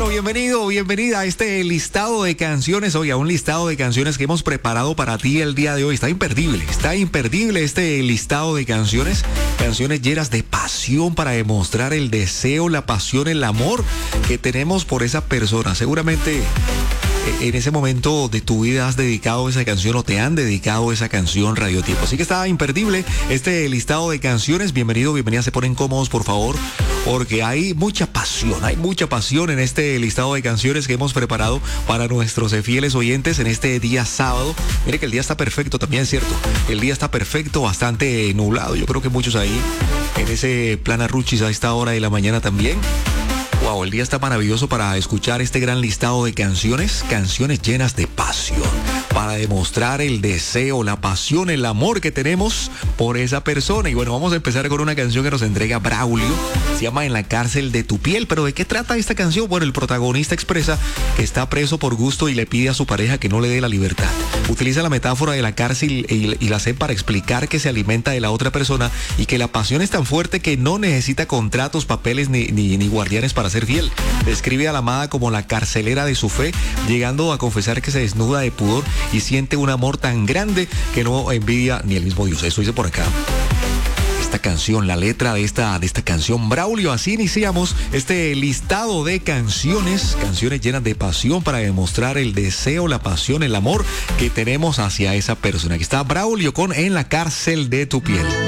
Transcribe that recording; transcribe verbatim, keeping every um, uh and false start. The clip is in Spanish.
bienvenido, bienvenida a este listado de canciones. Oiga, un listado de canciones que hemos preparado para ti el día de hoy. Está imperdible, está imperdible este listado de canciones. Canciones llenas de pasión para demostrar el deseo, la pasión, el amor que tenemos por esa persona. Seguramente en ese momento de tu vida has dedicado esa canción o te han dedicado esa canción Radiotiempo. Así que está imperdible este listado de canciones. Bienvenido, bienvenida. Se ponen cómodos, por favor, porque hay mucha pasión, hay mucha pasión en este listado de canciones que hemos preparado para nuestros fieles oyentes en este día sábado. Mire que el día está perfecto también, ¿cierto? El día está perfecto, bastante nublado. Yo creo que muchos ahí en ese plan arruchis a esta hora de la mañana también. Wow, el día está maravilloso para escuchar este gran listado de canciones, canciones llenas de pasión, para demostrar el deseo, la pasión, el amor que tenemos por esa persona. Y bueno, vamos a empezar con una canción que nos entrega Braulio, se llama En la cárcel de tu piel. Pero ¿de qué trata esta canción? Bueno, el protagonista expresa que está preso por gusto y le pide a su pareja que no le dé la libertad. Utiliza la metáfora de la cárcel y, y la hace para explicar que se alimenta de la otra persona y que la pasión es tan fuerte que no necesita contratos, papeles ni, ni, ni guardianes para ser fiel. Describe a la amada como la carcelera de su fe, llegando a confesar que se desnuda de pudor y siente un amor tan grande que no envidia ni el mismo Dios. Eso dice por acá esta canción, la letra de esta, de esta canción. Braulio, así iniciamos este listado de canciones, canciones llenas de pasión para demostrar el deseo, la pasión, el amor que tenemos hacia esa persona. Aquí está Braulio con En la cárcel de tu piel.